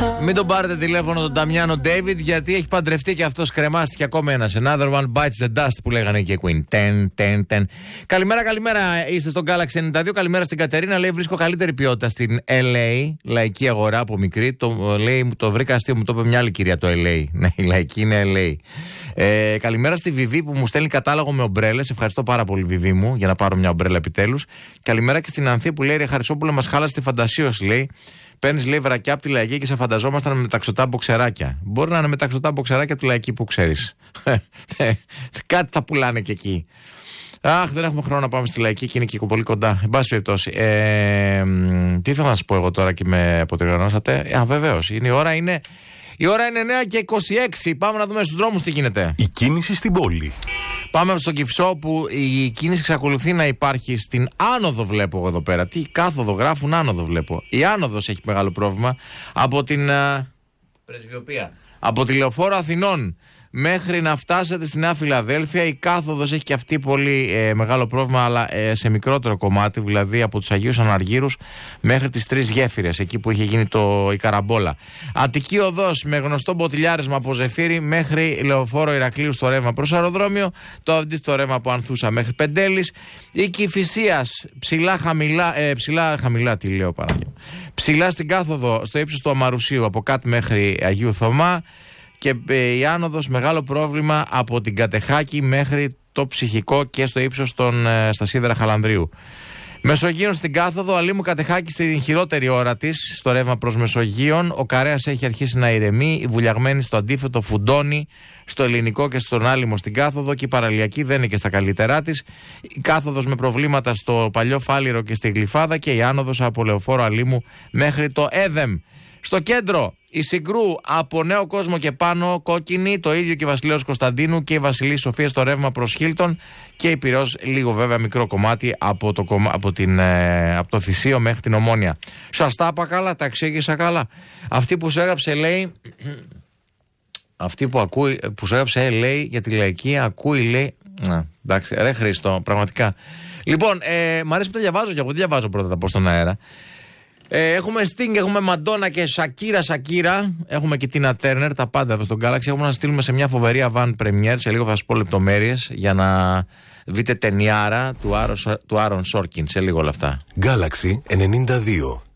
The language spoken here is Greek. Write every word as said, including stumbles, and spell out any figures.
Μην τον πάρετε τηλέφωνο τον Νταμιάνο Ντέιβιντ, γιατί έχει παντρευτεί και αυτός, κρεμάστηκε ακόμα ένας. Another one bites the dust που λέγανε και Queen. Ten, ten, ten. Καλημέρα, καλημέρα. Είστε στον Galaxy ενενήντα δύο. Καλημέρα στην Κατερίνα. Λέει: βρίσκω καλύτερη ποιότητα στην ελ έι, λαϊκή αγορά από μικρή. Το, λέει, το βρήκα αστείο, μου το είπε μια άλλη κυρία το ελ έι. Ναι, η λαϊκή είναι ελ έι. Ε, καλημέρα στη Βιβί που μου στέλνει κατάλογο με ομπρέλες. Ευχαριστώ πάρα πολύ, Βιβί μου, για να πάρω μια ομπρέλα επιτέλους. Καλημέρα και στην Ανθή που λέει: Ρε Χαρισόπουλο, μας χάλασε τη φαντασίωση, λέει. Παίρνεις, λέει, βρακιά από τη λαϊκή και σε φανταζόμασταν με μεταξωτά μποξεράκια. Μπορεί να είναι μεταξωτά μποξεράκια του λαϊκή που ξέρεις. Κάτι θα πουλάνε και εκεί. Αχ, δεν έχουμε χρόνο να πάμε στη λαϊκή και είναι και πολύ κοντά. Εν πάση περιπτώσει. Ε, τι ήθελα να σας πω εγώ τώρα και με αποτριγανώσατε. Α, βεβαίως. Είναι η ώρα είναι. Η ώρα είναι εννιά και είκοσι έξι. Πάμε να δούμε στους δρόμους τι γίνεται. Η κίνηση στην πόλη. Πάμε στο Κυφσό που η κίνηση εξακολουθεί να υπάρχει στην άνοδο, βλέπω εγώ εδώ πέρα. Τι κάθοδο γράφουν, άνοδο βλέπω. Η άνοδος έχει μεγάλο πρόβλημα από την uh, πρεσβειοποία. Από τη Λεωφόρο Αθηνών μέχρι να φτάσετε στη Νέα Φιλαδέλφια. Η κάθοδος έχει και αυτή πολύ ε, μεγάλο πρόβλημα, αλλά ε, σε μικρότερο κομμάτι, δηλαδή από τους Αγίους Αναργύρους μέχρι τις Τρεις Γέφυρες, εκεί που είχε γίνει το, η καραμπόλα. Αττική Οδός με γνωστό μποτιλιάρισμα από Ζεφύρι μέχρι Λεωφόρο Ηρακλείου στο ρεύμα προς αεροδρόμιο. Το αντίστοιχο ρεύμα από Ανθούσα μέχρι Πεντέλης. Η Κηφισίας ψηλά χαμηλά, ε, ψηλά χαμηλά, τι λέω Παναγιώ. Ψηλά στην κάθοδο στο ύψος του Αμαρουσίου από κάτω μέχρι Αγίου Θωμά. Και ε, η άνοδος μεγάλο πρόβλημα από την Κατεχάκη μέχρι το Ψυχικό και στο ύψος των, ε, στα σίδερα Χαλανδρίου. Μεσογείων στην κάθοδο, Αλήμου Κατεχάκη στην χειρότερη ώρα της, στο ρεύμα προς Μεσογείων. Ο Καρέας έχει αρχίσει να ηρεμεί, η Βουλιαγμένη στο αντίθετο φουντώνει, στο Ελληνικό και στον Άλυμο στην κάθοδο και η Παραλιακή δεν είναι και στα καλύτερά της. Η κάθοδος με προβλήματα στο Παλιό Φάληρο και στη Γλυφάδα και η άνοδος από Λεωφόρο Αλήμου μέχρι το Έδεμ. Στο κέντρο, η Συγκρού από Νέο Κόσμο και πάνω κόκκινη, το ίδιο και η Βασιλέως Κωνσταντίνου και η Βασιλής Σοφία στο ρεύμα προς Χίλτον και η Πειραιώς λίγο βέβαια μικρό κομμάτι από το, από την, ε, από το Θησίο μέχρι την Ομόνια. Σας τα είπα καλά, τα εξήγησα καλά. Αυτή που σου έγραψε λέει, αυτή που, ακούει, που σου έγραψε λέει για τη λαϊκή ακούει λέει, να, εντάξει ρε Χρήστο πραγματικά. Λοιπόν, ε, μ' αρέσει που τα διαβάζω και εγώ δεν διαβάζω πρώτα τα πω στον αέρα. Ε, έχουμε Sting, έχουμε Μαντόνα και Σακύρα Σακύρα. Έχουμε και Τίνα Τέρνερ, τα πάντα εδώ στον Galaxy. Έχουμε να στείλουμε σε μια φοβερή avant premiere. Σε λίγο θα σας πω λεπτομέρειες για να δείτε ταινιάρα του Άρον Σόρκιν. Σε λίγο όλα αυτά. Galaxy ενενήντα δύο.